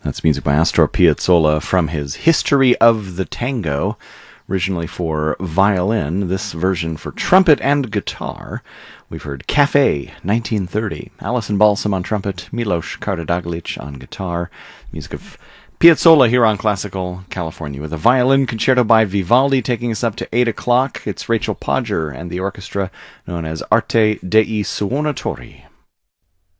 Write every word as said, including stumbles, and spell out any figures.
That's music by Astor Piazzolla from his History of the Tango, originally for violin, this version for trumpet and guitar. We've heard Cafe, nineteen thirty, Alison Balsam on trumpet, Milos Kardadaglic on guitar, music of Piazzolla here on Classical California, with a violin concerto by Vivaldi taking us up to eight o'clock. It's Rachel Podger and the orchestra known as Arte dei Suonatori.